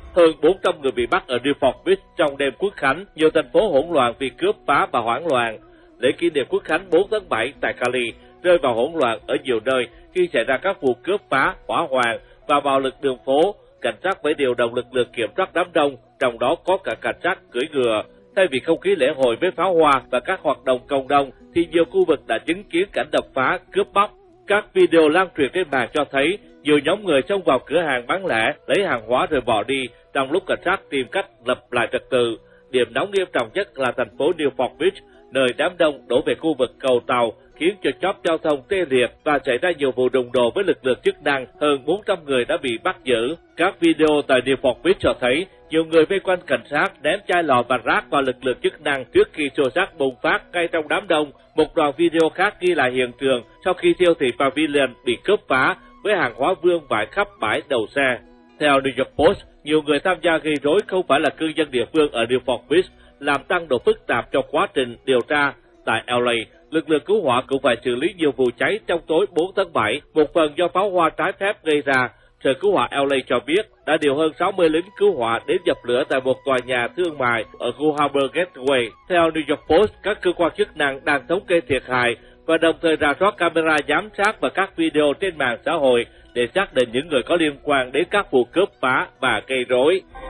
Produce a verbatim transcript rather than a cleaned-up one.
Hơn bốn trăm người bị bắt ở Newport Beach trong đêm Quốc khánh, nhiều thành phố hỗn loạn vì cướp phá và hoảng loạn. Lễ kỷ niệm Quốc khánh bốn tháng bảy tại Cali rơi vào hỗn loạn ở nhiều nơi khi xảy ra các vụ cướp phá, hỏa hoạn và bạo lực đường phố. Cảnh sát phải điều động lực lượng kiểm soát đám đông, trong đó có cả cảnh sát cưỡi ngựa. Thay vì không khí lễ hội với pháo hoa và các hoạt động cộng đồng, thì nhiều khu vực đã chứng kiến cảnh đập phá, cướp bóc. Các video lan truyền trên mạng cho thấy nhiều nhóm người xông vào cửa hàng bán lẻ, lấy hàng hóa rồi bỏ đi, trong lúc cảnh sát tìm cách lập lại trật tự. Điểm nóng nghiêm trọng nhất là thành phố Newport Beach, nơi đám đông đổ về khu vực cầu tàu, khiến cho chóp giao thông tê liệt và xảy ra nhiều vụ đụng độ với lực lượng chức năng. Hơn bốn trăm người đã bị bắt giữ. Các video tại Newport Beach cho thấy nhiều người vây quanh cảnh sát ném chai lọ và rác vào lực lượng chức năng trước khi xô xát bùng phát ngay trong đám đông. Một đoạn video khác ghi lại hiện trường sau khi siêu thị Pavilion bị cướp phá với hàng hóa vương vãi khắp bãi đầu xe. Theo New York Post, nhiều người tham gia gây rối không phải là cư dân địa phương ở Newport Beach, làm tăng độ phức tạp trong quá trình điều tra. Tại L A, lực lượng cứu hỏa cũng phải xử lý nhiều vụ cháy trong tối bốn tháng bảy, một phần do pháo hoa trái phép gây ra. Sở cứu hỏa L A cho biết đã điều hơn sáu mươi lính cứu hỏa đến dập lửa tại một tòa nhà thương mại ở khu Harbor Gateway. Theo New York Post, các cơ quan chức năng đang thống kê thiệt hại và đồng thời rà soát camera giám sát và các video trên mạng xã hội để xác định những người có liên quan đến các vụ cướp phá và gây rối.